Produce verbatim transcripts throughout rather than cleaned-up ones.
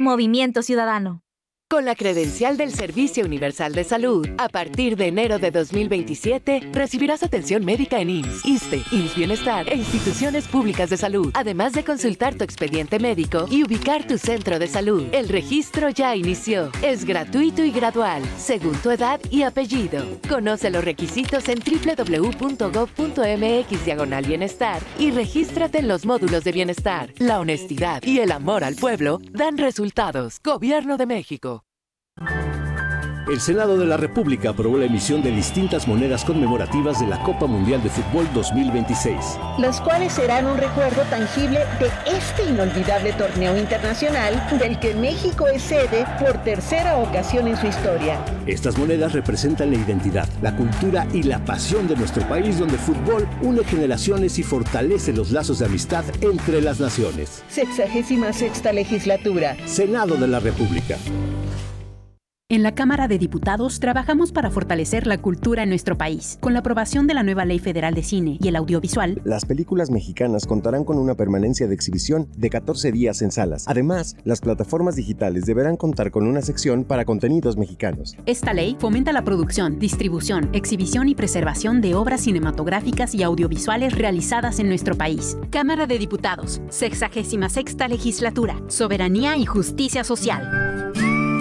Movimiento Ciudadano. Con la credencial del Servicio Universal de Salud, a partir de enero de dos mil veintisiete, recibirás atención médica en I M S S, ISSSTE, I M S S Bienestar e instituciones públicas de salud, además de consultar tu expediente médico y ubicar tu centro de salud. El registro ya inició. Es gratuito y gradual, según tu edad y apellido. Conoce los requisitos en doble u doble u doble u punto gob punto eme equis diagonal bienestar y regístrate en los módulos de bienestar. La honestidad y el amor al pueblo dan resultados. Gobierno de México. El Senado de la República aprobó la emisión de distintas monedas conmemorativas de la Copa Mundial de Fútbol dos mil veintiséis. Las cuales serán un recuerdo tangible de este inolvidable torneo internacional del que México es sede por tercera ocasión en su historia. Estas monedas representan la identidad, la cultura y la pasión de nuestro país, donde el fútbol une generaciones y fortalece los lazos de amistad entre las naciones. Sexagésima sexta legislatura. Senado de la República. En la Cámara de Diputados trabajamos para fortalecer la cultura en nuestro país. Con la aprobación de la nueva Ley Federal de Cine y el Audiovisual, las películas mexicanas contarán con una permanencia de exhibición de catorce días en salas. Además, las plataformas digitales deberán contar con una sección para contenidos mexicanos. Esta ley fomenta la producción, distribución, exhibición y preservación de obras cinematográficas y audiovisuales realizadas en nuestro país. Cámara de Diputados, sexagésima sexta legislatura, soberanía y justicia social.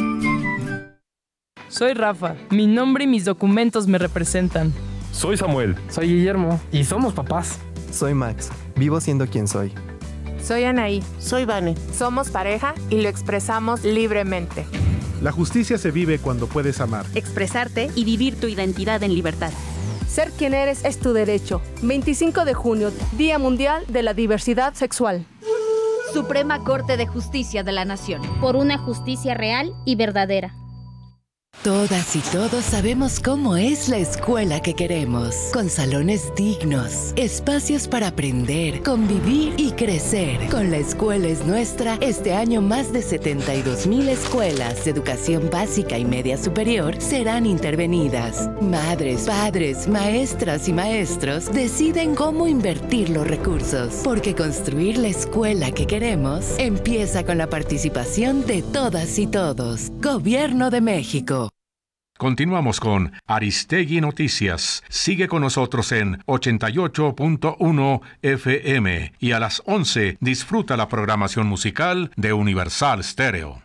Soy Rafa, mi nombre y mis documentos me representan. Soy Samuel. Soy Guillermo y somos papás. Soy Max, vivo siendo quien soy. Soy Anaí. Soy Vane. Somos pareja y lo expresamos libremente. La justicia se vive cuando puedes amar, expresarte y vivir tu identidad en libertad. Ser quien eres es tu derecho. veinticinco de junio, Día Mundial de la Diversidad Sexual. Suprema Corte de Justicia de la Nación. Por una justicia real y verdadera. Todas y todos sabemos cómo es la escuela que queremos, con salones dignos, espacios para aprender, convivir y crecer. Con La Escuela es Nuestra, este año más de setenta y dos mil escuelas de educación básica y media superior serán intervenidas. Madres, padres, maestras y maestros deciden cómo invertir los recursos, porque construir la escuela que queremos empieza con la participación de todas y todos. Gobierno de México. Continuamos con Aristegui Noticias. Sigue con nosotros en ochenta y ocho punto uno F M y a las once disfruta la programación musical de Universal Stereo.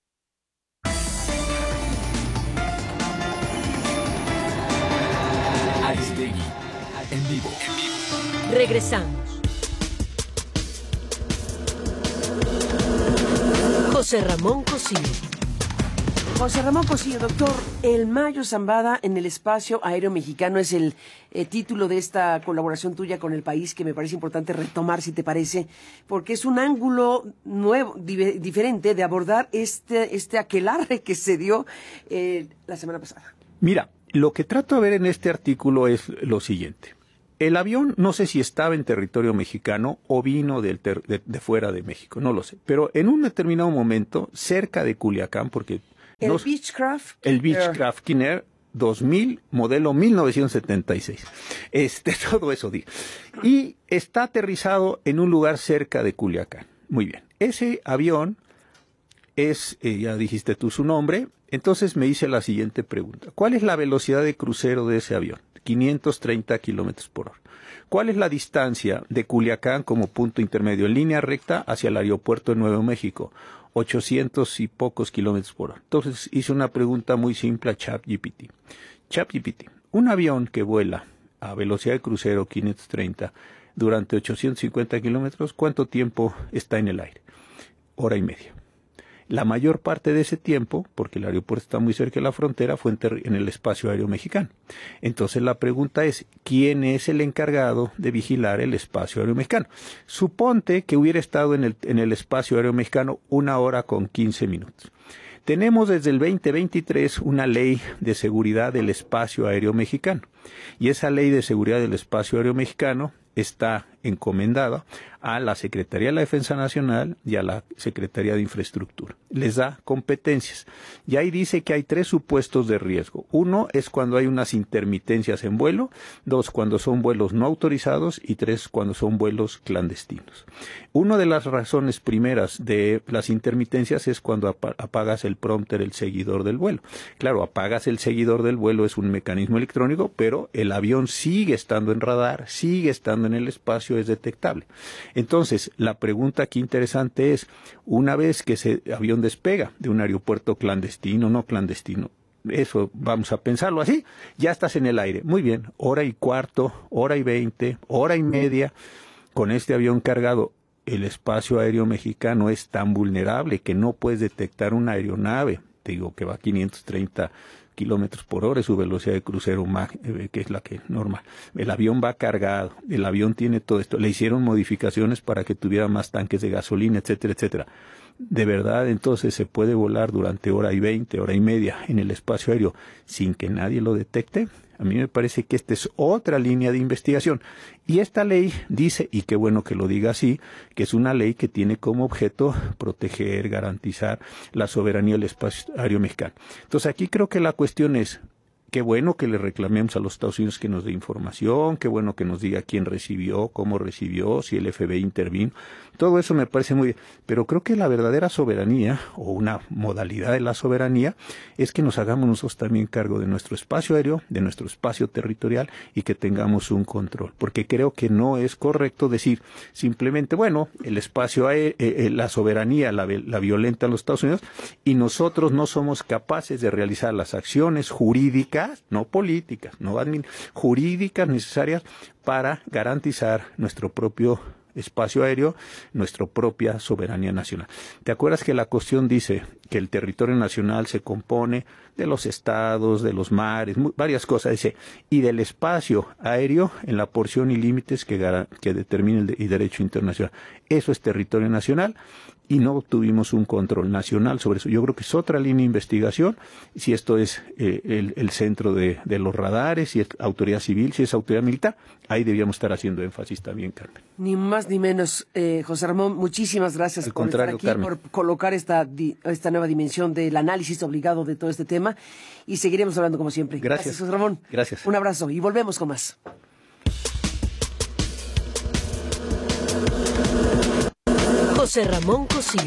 Aristegui, en vivo. En vivo. Regresamos. José Ramón Cosío. José Ramón Cosío, doctor, el Mayo Zambada en el espacio aéreo mexicano es el eh, título de esta colaboración tuya con El País, que me parece importante retomar, si te parece, porque es un ángulo nuevo, di- diferente de abordar este, este aquelarre que se dio eh, la semana pasada. Mira, lo que trato de ver en este artículo es lo siguiente. El avión, no sé si estaba en territorio mexicano o vino del ter- de, de fuera de México, no lo sé, pero en un determinado momento, cerca de Culiacán, porque... El Nos, Beechcraft. El Beechcraft King Air dos mil, modelo mil novecientos setenta y seis. Este, todo eso digo. Y está aterrizado en un lugar cerca de Culiacán. Muy bien. Ese avión es, eh, ya dijiste tú su nombre, entonces me hice la siguiente pregunta. ¿Cuál es la velocidad de crucero de ese avión? quinientos treinta kilómetros por hora. ¿Cuál es la distancia de Culiacán como punto intermedio en línea recta hacia el aeropuerto de Nuevo México? ochocientos y pocos kilómetros por hora. Entonces hice una pregunta muy simple a ChatGPT. ChatGPT, un avión que vuela a velocidad de crucero quinientos treinta durante ochocientos cincuenta kilómetros, ¿cuánto tiempo está en el aire? Hora y media. La mayor parte de ese tiempo, porque el aeropuerto está muy cerca de la frontera, fue en, ter- en el espacio aéreo mexicano. Entonces la pregunta es, ¿quién es el encargado de vigilar el espacio aéreo mexicano? Suponte que hubiera estado en el, en el espacio aéreo mexicano una hora con quince minutos. Tenemos desde el veinte veintitrés una ley de seguridad del espacio aéreo mexicano. Y esa ley de seguridad del espacio aéreo mexicano está encomendada a la Secretaría de la Defensa Nacional y a la Secretaría de Infraestructura. Les da competencias. Y ahí dice que hay tres supuestos de riesgo. Uno es cuando hay unas intermitencias en vuelo, dos cuando son vuelos no autorizados y tres cuando son vuelos clandestinos. Una de las razones primeras de las intermitencias es cuando ap- apagas el prompter, el seguidor del vuelo. Claro, apagas el seguidor del vuelo, es un mecanismo electrónico, pero el avión sigue estando en radar, sigue estando en el espacio, es detectable. Entonces, la pregunta aquí interesante es, una vez que ese avión despega de un aeropuerto clandestino, no clandestino, eso vamos a pensarlo así, ya estás en el aire. Muy bien, hora y cuarto, hora y veinte, hora y media, con este avión cargado. El espacio aéreo mexicano es tan vulnerable que no puedes detectar una aeronave, te digo que va a quinientos treinta kilómetros por hora, es su velocidad de crucero, que es la que normal. El avión va cargado, el avión tiene todo esto. Le hicieron modificaciones para que tuviera más tanques de gasolina, etcétera, etcétera. De verdad, entonces se puede volar durante hora y veinte, hora y media en el espacio aéreo sin que nadie lo detecte. A mí me parece que esta es otra línea de investigación. Y esta ley dice, y qué bueno que lo diga así, que es una ley que tiene como objeto proteger, garantizar la soberanía del espacio aéreo mexicano. Entonces aquí creo que la cuestión es, qué bueno que le reclamemos a los Estados Unidos que nos dé información, qué bueno que nos diga quién recibió, cómo recibió, si el F B I intervino. Todo eso me parece muy bien. Pero creo que la verdadera soberanía, o una modalidad de la soberanía, es que nos hagamos nosotros también cargo de nuestro espacio aéreo, de nuestro espacio territorial, y que tengamos un control. Porque creo que no es correcto decir simplemente, bueno, el espacio aéreo, eh, la soberanía la, la violenta los Estados Unidos, y nosotros no somos capaces de realizar las acciones jurídicas, no políticas, no admin, jurídicas necesarias para garantizar nuestro propio espacio aéreo, nuestra propia soberanía nacional. ¿Te acuerdas que la Constitución dice que el territorio nacional se compone de los estados, de los mares, varias cosas, dice, y del espacio aéreo en la porción y límites que, que determine el, de, el derecho internacional? Eso es territorio nacional. Y no tuvimos un control nacional sobre eso. Yo creo que es otra línea de investigación, si esto es eh, el, el centro de, de los radares, si es autoridad civil, si es autoridad militar, ahí debíamos estar haciendo énfasis también, Carmen. Ni más ni menos, eh, José Ramón, muchísimas gracias Al por estar aquí, Carmen. por colocar esta, esta nueva dimensión del análisis obligado de todo este tema, y seguiremos hablando como siempre. Gracias, gracias José Ramón. Gracias. Un abrazo y volvemos con más. José Ramón Cosío.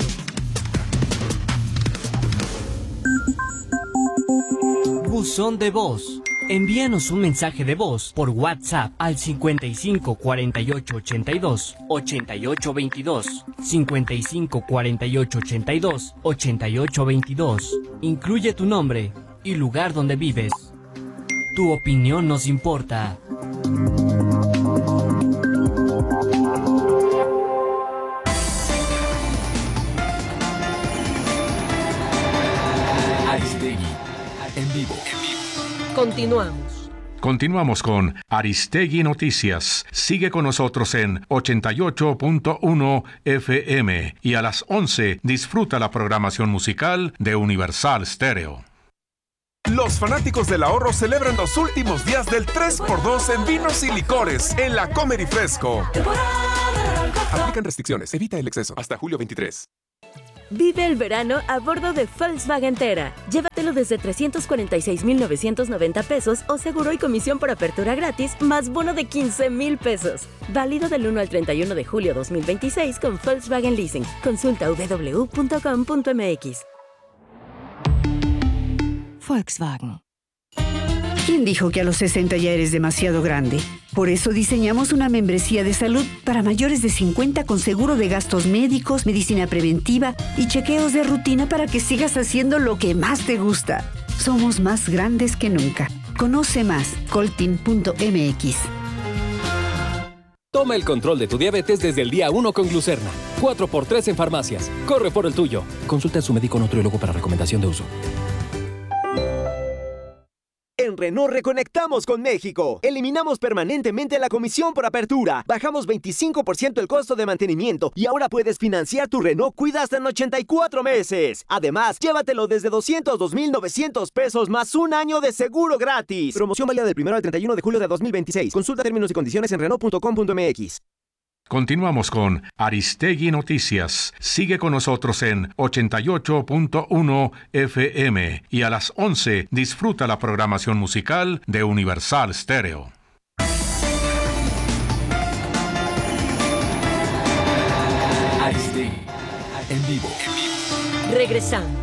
Buzón de voz. Envíanos un mensaje de voz por WhatsApp al cincuenta y cinco cuarenta y ocho ochenta y dos ochenta y ocho veintidós, cincuenta y cinco cuarenta y ocho ochenta y dos ochenta y ocho veintidós. Incluye tu nombre y lugar donde vives. Tu opinión nos importa. Aristegui, en vivo. Continuamos. Continuamos con Aristegui Noticias. Sigue con nosotros en ochenta y ocho punto uno F M y a las once disfruta la programación musical de Universal Stereo. Los fanáticos del ahorro celebran los últimos días del tres por dos en vinos y licores en la Comer y Fresco. Aplican restricciones, evita el exceso. Hasta julio veintitrés. Vive el verano a bordo de Volkswagen Tera. Llévatelo desde trescientos cuarenta y seis mil novecientos noventa pesos o seguro y comisión por apertura gratis más bono de quince mil pesos. Válido del uno al treinta y uno de julio dos mil veintiséis con Volkswagen Leasing. Consulta w w w punto com punto m x. Volkswagen. ¿Quién dijo que a los sesenta ya eres demasiado grande? Por eso diseñamos una membresía de salud para mayores de cincuenta con seguro de gastos médicos, medicina preventiva y chequeos de rutina para que sigas haciendo lo que más te gusta. Somos más grandes que nunca. Conoce más, coltin punto m x. Toma el control de tu diabetes desde el día uno con Glucerna. cuatro por tres en farmacias. Corre por el tuyo. Consulta a su médico nutriólogo para recomendación de uso. En Renault reconectamos con México. Eliminamos permanentemente la comisión por apertura. Bajamos veinticinco por ciento el costo de mantenimiento y ahora puedes financiar tu Renault Cuida hasta en ochenta y cuatro meses. Además, llévatelo desde doscientos dos mil novecientos pesos más un año de seguro gratis. Promoción válida del primero al treinta y uno de julio de dos mil veintiséis. Consulta términos y condiciones en renault punto com punto m x. Continuamos con Aristegui Noticias. Sigue con nosotros en ochenta y ocho punto uno F M y a las once disfruta la programación musical de Universal Stereo. Aristegui en vivo. Regresamos.